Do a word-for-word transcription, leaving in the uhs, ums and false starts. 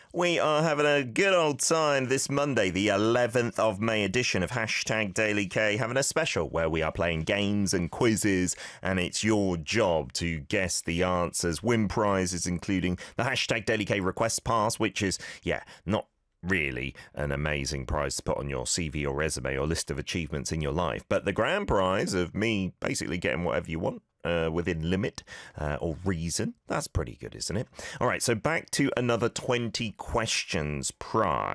We are having a good old time this Monday, the eleventh of May edition of Hashtag Daily K, having a special where we are playing games and quizzes, and it's your job to guess the answers, win prizes, including the Hashtag Daily K Request Pass, which is, yeah, not really an amazing prize to put on your C V or resume or list of achievements in your life, but the grand prize of me basically getting whatever you want uh, within limit uh, or reason. That's pretty good, isn't it? All right, so back to another twenty questions prize.